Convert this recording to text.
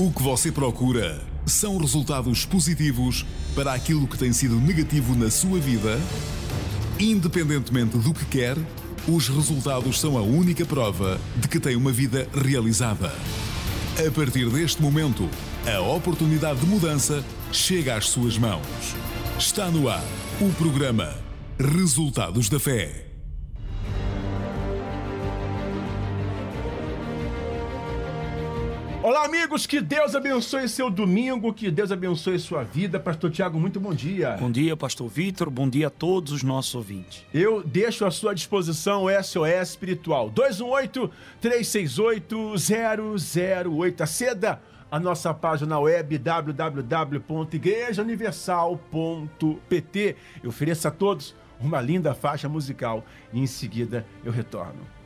O que você procura são resultados positivos para aquilo que tem sido negativo na sua vida? Independentemente do que quer, os resultados são a única prova de que tem uma vida realizada. A partir deste momento, a oportunidade de mudança chega às suas mãos. Está no ar o programa Resultados da Fé. Olá, amigos, que Deus abençoe seu domingo, que Deus abençoe sua vida. Pastor Tiago, muito bom dia. Bom dia, Pastor Vitor, bom dia a todos os nossos ouvintes. Eu deixo à sua disposição o SOS Espiritual, 218-368-008. Aceda a nossa página web www.igrejauniversal.pt. Eu ofereço a todos uma linda faixa musical e em seguida eu retorno.